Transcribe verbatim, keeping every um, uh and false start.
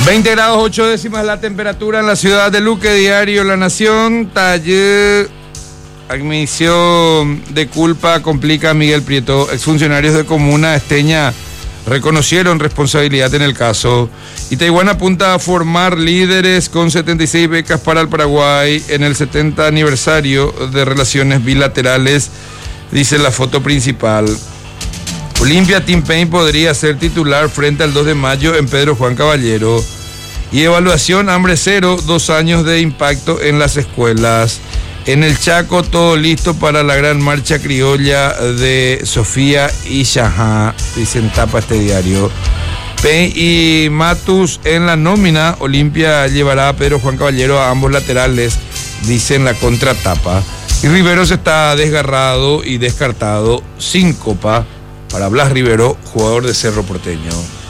veinte grados ocho décimas la temperatura en la ciudad de Luque. Diario La Nación. Taller. Admisión de culpa complica a Miguel Prieto. Exfuncionarios de Comuna Esteña reconocieron responsabilidad en el caso. Y Taiwán apunta a formar líderes con setenta y seis becas para el Paraguay en el setenta aniversario de relaciones bilaterales, dice la foto principal. Olimpia Team Pain podría ser titular frente al dos de mayo en Pedro Juan Caballero. Y evaluación hambre cero, dos años de impacto en las escuelas. En el Chaco todo listo para la gran marcha criolla de Sofía y Shahá, dicen tapa este diario. Pain y Matus en la nómina. Olimpia llevará a Pedro Juan Caballero a ambos laterales, dicen la contratapa. Y Riveros está desgarrado y descartado sin copa para Blas Rivero, jugador de Cerro Porteño.